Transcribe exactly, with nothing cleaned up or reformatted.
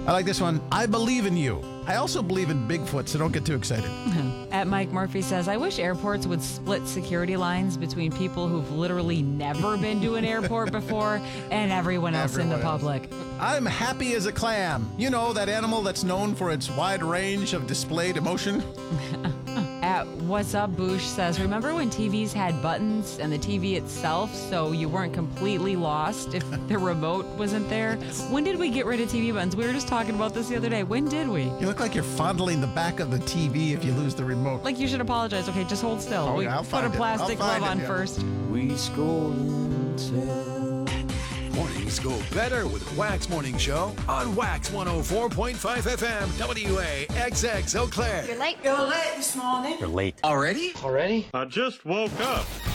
I like this one. I believe in you. I also believe in Bigfoot, so don't get too excited. At Mike Murphy says, I wish airports would split security lines between people who've literally never been to an airport before and everyone else Everyone in the else. public. I'm happy as a clam. You know, that animal that's known for its wide range of displayed emotion? At What's Up Boosh says, remember when T Vs had buttons and the T V itself, so you weren't completely lost if the remote wasn't there? When did we get rid of T V buttons? We were just talking about this the other day. When did we? You look like you're fondling the back of the T V if you lose the remote. Like, you should apologize. Okay, just hold still. Oh, we yeah, I'll put find a it. plastic I'll glove find on it, yeah. first. We scroll until Mornings go better with Wax Morning Show on Wax one oh four point five F M, W A X X Eau Claire. You're late. You're late this morning. you're late. Already? Already? I just woke up.